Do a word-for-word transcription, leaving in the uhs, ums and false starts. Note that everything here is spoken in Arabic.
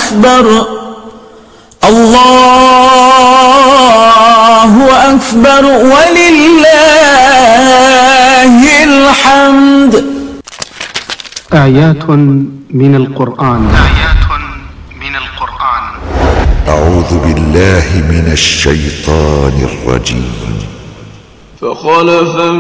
أكبر الله أكبر ولله الحمد. آيات من القرآن. آيات من القرآن. أعوذ بالله من الشيطان الرجيم. فخلف